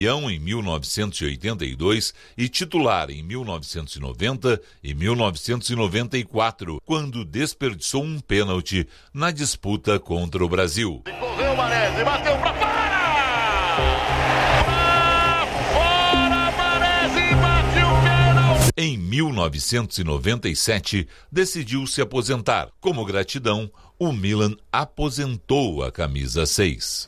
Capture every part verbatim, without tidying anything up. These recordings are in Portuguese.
Em mil novecentos e oitenta e dois e titular em mil novecentos e noventa e mil novecentos e noventa e quatro, quando desperdiçou um pênalti na disputa contra o Brasil. Correu o Baresi, bateu pra fora! Pra fora, Baresi, bateu o pênalti! Em mil novecentos e noventa e sete, decidiu se aposentar. Como gratidão, o Milan aposentou a camisa seis.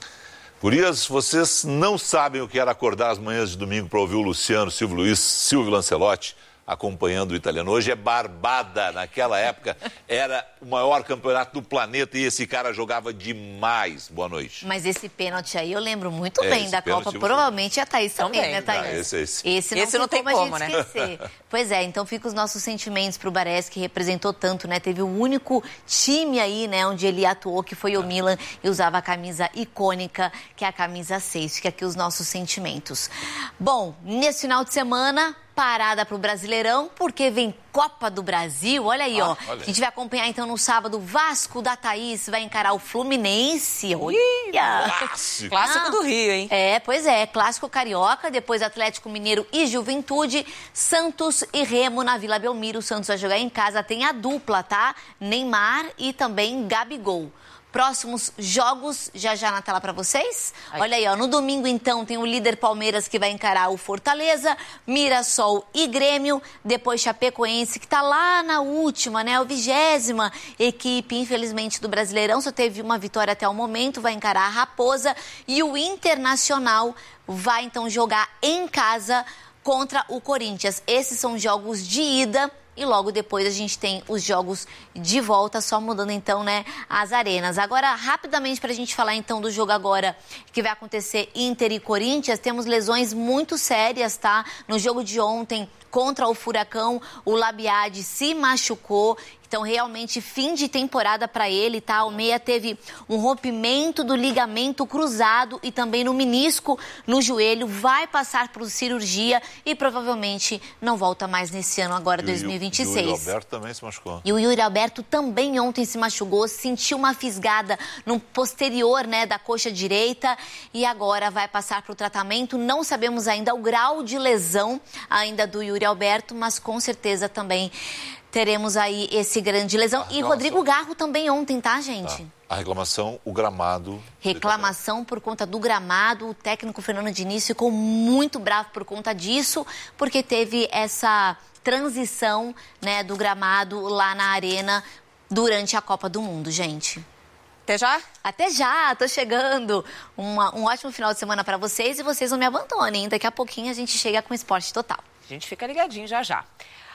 Gurias, vocês não sabem o que era acordar às manhãs de domingo para ouvir o Luciano, Silvio Luiz, Silvio Lancelotti acompanhando o italiano. Hoje é barbada. Naquela época era o maior campeonato do planeta e esse cara jogava demais. Boa noite. Mas esse pênalti aí eu lembro muito é, bem da Copa. Provavelmente a Thaís também, também, né, Thaís? Ah, esse, esse. esse não, esse não tem como, como a gente né? esquecer. Pois é, então fica os nossos sentimentos pro Baresi, que representou tanto, né? Teve o único time aí, né, onde ele atuou, que foi o Milan, e usava a camisa icônica, que é a camisa seis. Fica aqui os nossos sentimentos. Bom, nesse final de semana, parada pro Brasileirão, porque vem Copa do Brasil. Olha aí, ah, ó. Olha. A gente vai acompanhar, então, no sábado, Vasco da Thaís vai encarar o Fluminense. Olha! Clássico. Clássico ah, do Rio, hein? É, pois é. Clássico carioca, depois Atlético Mineiro e Juventude, Santos e Remo na Vila Belmiro. O Santos vai jogar em casa, tem a dupla, tá? Neymar e também Gabigol. Próximos jogos, já já na tela para vocês. Aí. Olha aí, ó, no domingo, então, tem o líder Palmeiras que vai encarar o Fortaleza, Mirassol e Grêmio, depois Chapecoense, que tá lá na última, né, a vigésima equipe, infelizmente, do Brasileirão, só teve uma vitória até o momento, vai encarar a Raposa, e o Internacional vai, então, jogar em casa contra o Corinthians. Esses são jogos de ida. E logo depois a gente tem os jogos de volta, só mudando então, né, as arenas. Agora, rapidamente, para a gente falar então do jogo agora que vai acontecer Inter e Corinthians, temos lesões muito sérias, tá? No jogo de ontem contra o Furacão, o Labiade se machucou. Então, realmente, fim de temporada para ele, tá? O meia teve um rompimento do ligamento cruzado e também no menisco no joelho. Vai passar por cirurgia e provavelmente não volta mais nesse ano agora, dois mil e vinte e seis. E o Yuri Alberto também se machucou. E o Yuri Alberto também ontem se machucou, sentiu uma fisgada no posterior, né, da coxa direita e agora vai passar para o tratamento. Não sabemos ainda o grau de lesão ainda do Yuri Alberto, mas com certeza também teremos aí esse grande lesão. E Rodrigo Garro também ontem, tá, gente? Tá. A reclamação, o gramado. Reclamação por conta do gramado. O técnico Fernando Diniz ficou muito bravo por conta disso, porque teve essa transição, né, do gramado lá na arena durante a Copa do Mundo, gente. Até já? Até já, tô chegando. Uma, um ótimo final de semana para vocês e vocês não me abandonem. Daqui a pouquinho a gente chega com Esporte Total. A gente fica ligadinho já já.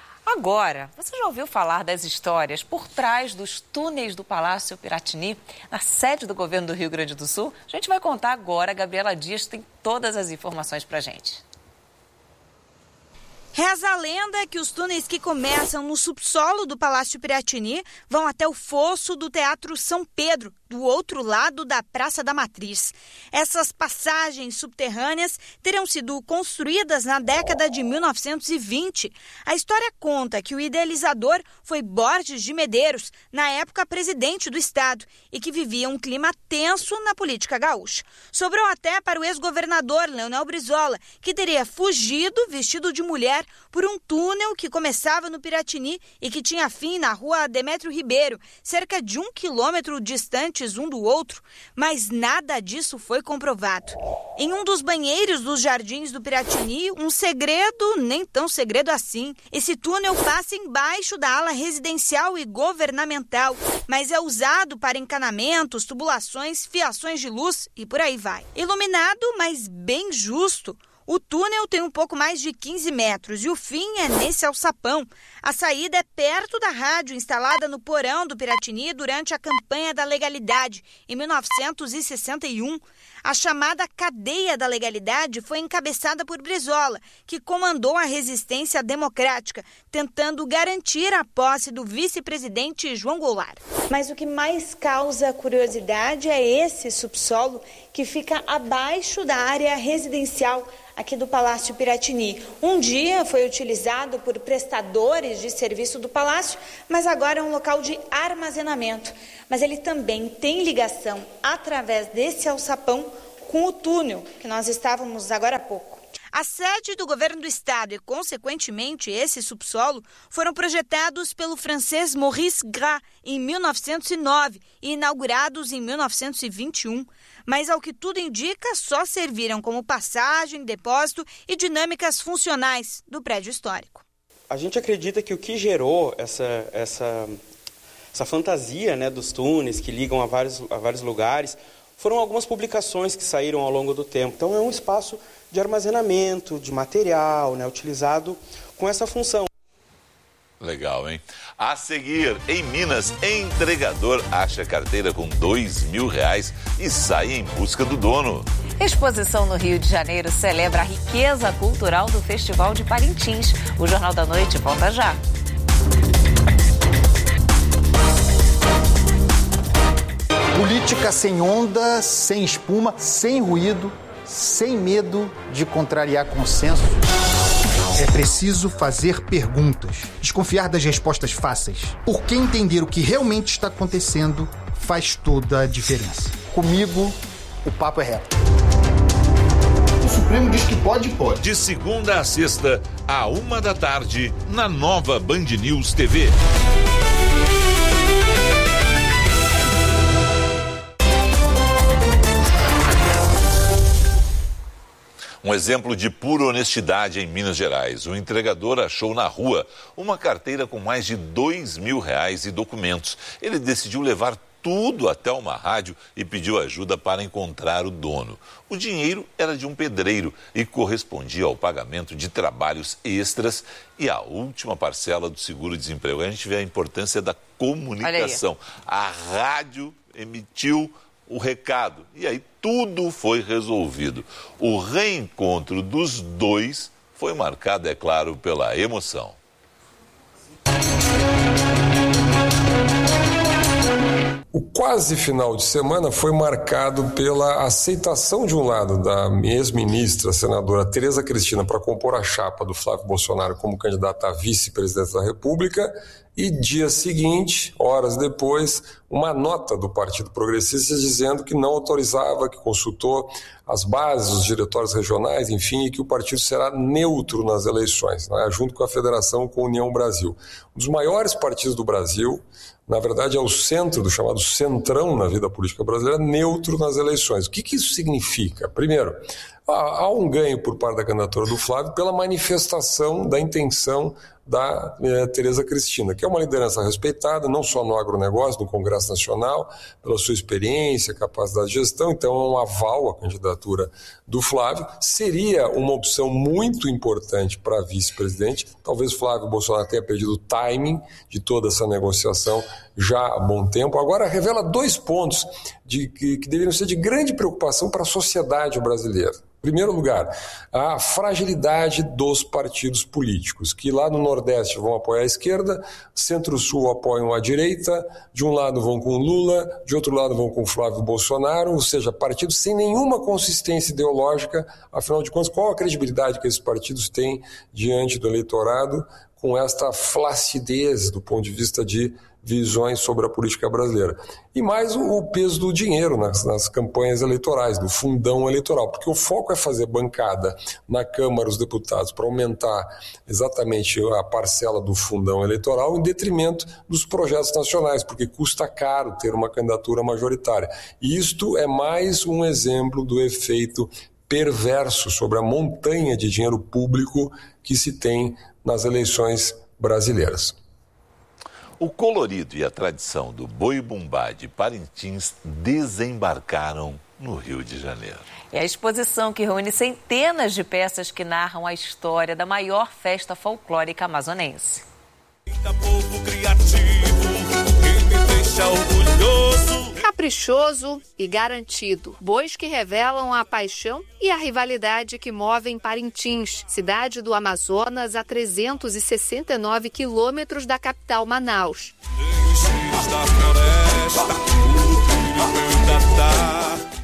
Agora, você já ouviu falar das histórias por trás dos túneis do Palácio Piratini, na sede do governo do Rio Grande do Sul? A gente vai contar agora. A Gabriela Dias tem todas as informações pra gente. Reza a lenda que os túneis que começam no subsolo do Palácio Piratini vão até o fosso do Teatro São Pedro, do outro lado da Praça da Matriz. Essas passagens subterrâneas terão sido construídas na década de mil novecentos e vinte. A história conta que o idealizador foi Borges de Medeiros, na época presidente do estado, e que vivia um clima tenso na política gaúcha. Sobrou até para o ex-governador Leonel Brizola, que teria fugido vestido de mulher por um túnel que começava no Piratini e que tinha fim na rua Demétrio Ribeiro, cerca de um quilômetro distante um do outro, mas nada disso foi comprovado. Em um dos banheiros dos jardins do Piratini, um segredo, nem tão segredo assim. Esse túnel passa embaixo da ala residencial e governamental, mas é usado para encanamentos, tubulações, fiações de luz e por aí vai. Iluminado, mas bem justo. O túnel tem um pouco mais de quinze metros e o fim é nesse alçapão. A saída é perto da rádio instalada no porão do Piratini durante a campanha da legalidade, em mil novecentos e sessenta e um. A chamada cadeia da legalidade foi encabeçada por Brizola, que comandou a resistência democrática, tentando garantir a posse do vice-presidente João Goulart. Mas o que mais causa curiosidade é esse subsolo que fica abaixo da área residencial aqui do Palácio Piratini. Um dia foi utilizado por prestadores de serviço do Palácio, mas agora é um local de armazenamento. Mas ele também tem ligação, através desse alçapão, com o túnel que nós estávamos agora há pouco. A sede do governo do estado e, consequentemente, esse subsolo foram projetados pelo francês Maurice Gras em mil novecentos e nove e inaugurados em mil novecentos e vinte e um. Mas, ao que tudo indica, só serviram como passagem, depósito e dinâmicas funcionais do prédio histórico. A gente acredita que o que gerou essa, essa, essa fantasia, né, dos túneis que ligam a vários, a vários lugares foram algumas publicações que saíram ao longo do tempo. Então, é um espaço de armazenamento, de material, né, utilizado com essa função. Legal, hein? A seguir, em Minas, entregador acha carteira com dois mil reais e sai em busca do dono. Exposição no Rio de Janeiro celebra a riqueza cultural do Festival de Parintins. O Jornal da Noite volta já. Política sem onda, sem espuma, sem ruído, sem medo de contrariar consenso. É preciso fazer perguntas, desconfiar das respostas fáceis, porque entender o que realmente está acontecendo faz toda a diferença. Comigo, o papo é reto. O Supremo diz que pode, pode. De segunda a sexta, à uma da tarde, na nova Band News T V. Um exemplo de pura honestidade em Minas Gerais. O entregador achou na rua uma carteira com mais de dois mil reais e documentos. Ele decidiu levar tudo até uma rádio e pediu ajuda para encontrar o dono. O dinheiro era de um pedreiro e correspondia ao pagamento de trabalhos extras e a última parcela do seguro-desemprego. A gente vê a importância da comunicação. A rádio emitiu o recado. E aí tudo foi resolvido. O reencontro dos dois foi marcado, é claro, pela emoção. O quase final de semana foi marcado pela aceitação, de um lado, da ex-ministra, senadora Tereza Cristina, para compor a chapa do Flávio Bolsonaro como candidata a vice-presidente da República, e dia seguinte, horas depois, uma nota do Partido Progressista dizendo que não autorizava, que consultou as bases, os diretórios regionais, enfim, e que o partido será neutro nas eleições, né, junto com a federação, com a União Brasil. Um dos maiores partidos do Brasil, na verdade é o centro do chamado centrão na vida política brasileira, neutro nas eleições. O que, que isso significa? Primeiro, há um ganho por parte da candidatura do Flávio pela manifestação da intenção da eh, Tereza Cristina, que é uma liderança respeitada, não só no agronegócio, no Congresso Nacional, pela sua experiência, capacidade de gestão, então é um aval à candidatura do Flávio. Seria uma opção muito importante para vice-presidente. Talvez Flávio Bolsonaro tenha perdido o timing de toda essa negociação já há bom tempo. Agora revela dois pontos de, que, que deveriam ser de grande preocupação para a sociedade brasileira. Em primeiro lugar, a fragilidade dos partidos políticos, que lá no Nordeste vão apoiar a esquerda, Centro-Sul apoiam a direita, de um lado vão com Lula, de outro lado vão com Flávio Bolsonaro, ou seja, partidos sem nenhuma consistência ideológica. Afinal de contas, qual a credibilidade que esses partidos têm diante do eleitorado com esta flacidez do ponto de vista de visões sobre a política brasileira? E mais o, o peso do dinheiro nas, nas campanhas eleitorais, do fundão eleitoral, porque o foco é fazer bancada na Câmara dos Deputados para aumentar exatamente a parcela do fundão eleitoral em detrimento dos projetos nacionais, porque custa caro ter uma candidatura majoritária. E isto é mais um exemplo do efeito perverso sobre a montanha de dinheiro público que se tem nas eleições brasileiras. O colorido e a tradição do boi-bumbá de Parintins desembarcaram no Rio de Janeiro. É a exposição que reúne centenas de peças que narram a história da maior festa folclórica amazonense. Povo criativo, que me deixa orgulhoso. Caprichoso e garantido. Bois que revelam a paixão e a rivalidade que movem Parintins, cidade do Amazonas, a trezentos e sessenta e nove quilômetros da capital Manaus.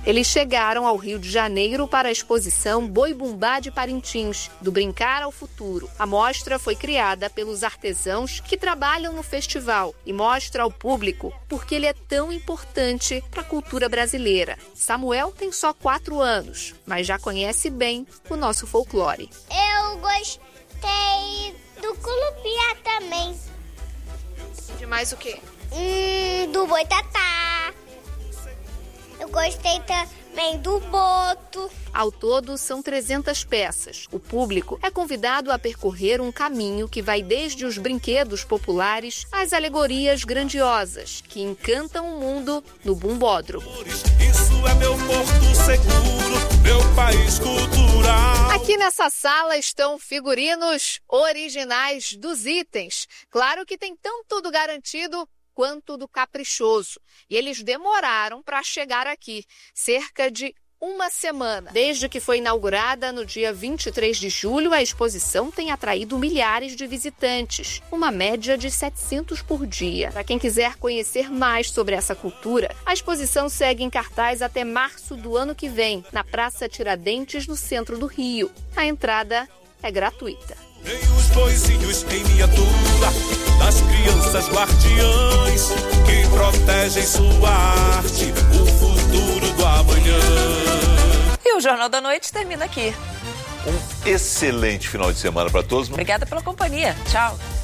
Eles chegaram ao Rio de Janeiro para a exposição Boi Bumbá de Parintins, do Brincar ao Futuro. A mostra foi criada pelos artesãos que trabalham no festival e mostra ao público por que ele é tão importante para a cultura brasileira. Samuel tem só quatro anos, mas já conhece bem o nosso folclore. Eu gostei do Culupiá também. De mais o quê? Hum, do Boitatá. Eu gostei também do Boto. Ao todo, são trezentas peças. O público é convidado a percorrer um caminho que vai desde os brinquedos populares às alegorias grandiosas que encantam o mundo no Bumbódromo. Isso é meu porto seguro, meu país cultural. Aqui nessa sala estão figurinos originais dos itens. Claro que tem tanto do garantido quanto do caprichoso. E eles demoraram para chegar aqui, cerca de uma semana. Desde que foi inaugurada no dia vinte e três de julho, a exposição tem atraído milhares de visitantes, uma média de setecentos por dia. Para quem quiser conhecer mais sobre essa cultura, a exposição segue em cartaz até março do ano que vem, na Praça Tiradentes, no centro do Rio. A entrada é gratuita. Tem os boizinhos em miniatura das crianças guardiãs que protegem sua arte, o futuro do amanhã. E o Jornal da Noite termina aqui. Um excelente final de semana para todos. Obrigada pela companhia. Tchau.